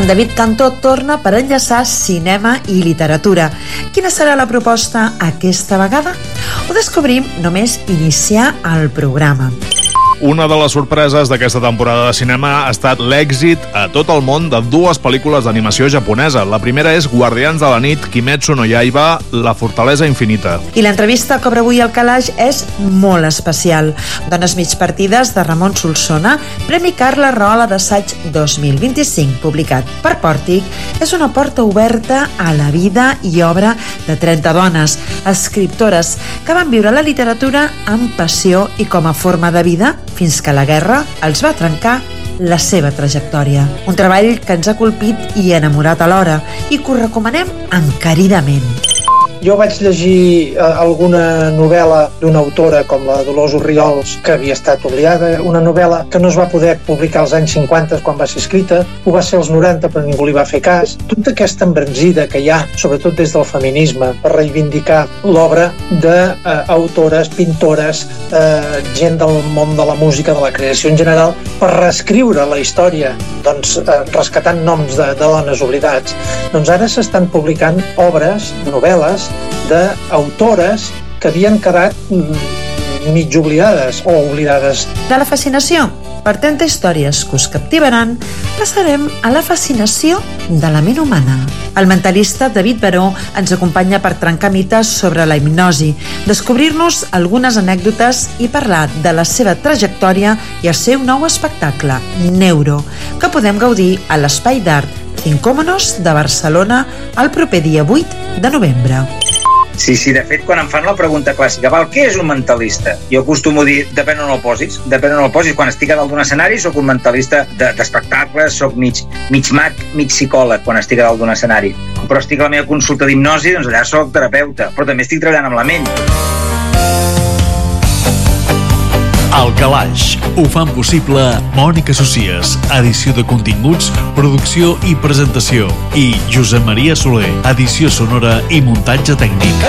En David Cantó torna per enllaçar cinema i literatura. Quina serà la proposta aquesta vegada? Ho descobrim només iniciar el programa. Una de les sorpreses d'aquesta temporada de cinema ha estat l'èxit a tot el món de dues pel·lícules d'animació japonesa. La primera és Guardians de la nit, Kimetsu no Yaiba, La fortalesa infinita. I l'entrevista que obre avui al Calaix és molt especial. Dones mig partides de Ramon Solsona, Premi Carla Rahola d'Assaig 2025, publicat per Pòrtic, és una porta oberta a la vida i obra de 30 dones, escriptores, que van viure la literatura amb passió i com a forma de vida, fins que la guerra els va trencar la seva trajectòria. Un treball que ens ha colpit i enamorat alhora i que us recomanem encaridament. Jo vaig llegir alguna novel·la d'una autora com la Dolors Orriols, que havia estat oblidada, una novel·la que no es va poder publicar als anys 50 quan va ser escrita, ho va ser als 90 però ningú li va fer cas. Tota aquesta embranzida que hi ha, sobretot des del feminisme, per reivindicar l'obra d'autores, pintores, gent del món de la música, de la creació en general, per reescriure la història, doncs rescatant noms de dones oblidats. Doncs ara s'estan publicant obres, novel·les, d'autores que havien quedat mig oblidades o oblidades. De la fascinació per 30 històries que us captivaran, passarem a la fascinació de la ment humana. El mentalista David Baró ens acompanya per trencar mites sobre la hipnosi, descobrir-nos algunes anècdotes i parlar de la seva trajectòria i el seu nou espectacle, Neuro, que podem gaudir a l'Espai d'Art Cincómonos de Barcelona el proper dia 8 de novembre. Sí, de fet, quan em fan la pregunta clàssica, què és un mentalista? Jo acostumo a dir, depèn on el posis. Quan estic a dalt d'un escenari, soc un mentalista d'espectacles, soc mig mag, mig psicòleg quan estic a dalt d'un escenari. Però estic a la meva consulta d'hipnosi, doncs allà soc terapeuta, però també estic treballant amb la ment. El Calaix. Ho fan possible Mònica Socies, edició de continguts, producció i presentació, i Josep Maria Soler, edició sonora i muntatge tècnic.